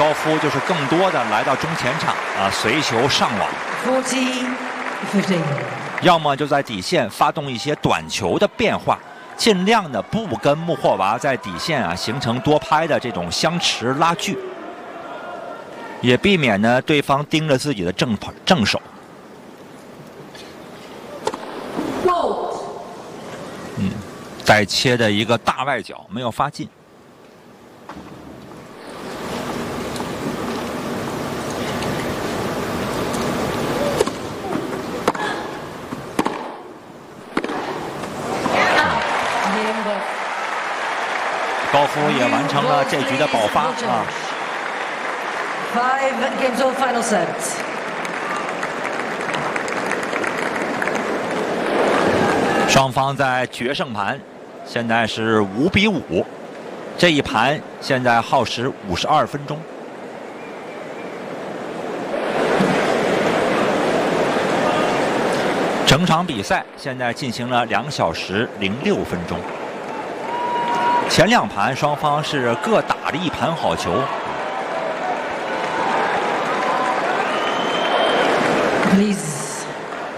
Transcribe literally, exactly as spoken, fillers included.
高夫就是更多的来到中前场啊，随球上网， forty fifteen， 要么就在底线发动一些短球的变化，尽量的不跟穆霍娃在底线啊形成多拍的这种相持拉锯，也避免呢对方盯着自己的正正手。嗯，带切的一个大外角没有发进。高夫也完成了这局的保发啊。 Five games all final sets。 双方在决胜盘，现在是五比五，这一盘现在耗时五十二分钟。整场比赛现在进行了两小时零六分钟。前两盘双方是各打了一盘好球，